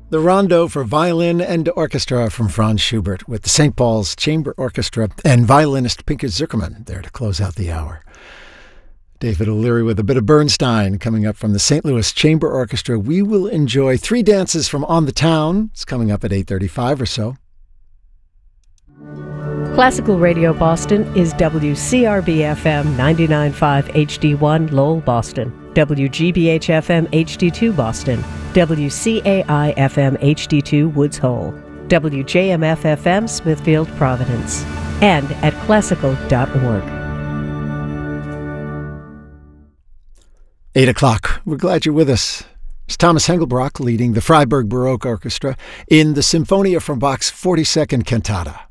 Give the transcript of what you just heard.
The Rondo for Violin and Orchestra from Franz Schubert with the St. Paul's Chamber Orchestra and violinist Pinker Zuckerman there to close out the hour. David O'Leary with a bit of Bernstein coming up from the St. Louis Chamber Orchestra. We will enjoy three dances from On the Town. It's coming up at 8:35 or so. Classical Radio Boston is WCRB-FM 99.5 HD1 Lowell, Boston, WGBH-FM HD2 Boston, WCAI-FM HD2 Woods Hole, WJMF-FM Smithfield, Providence, and at classical.org. 8 o'clock. We're glad you're with us. It's Thomas Engelbrock leading the Freiburg Baroque Orchestra in the Symphonia from Bach's 42nd Cantata.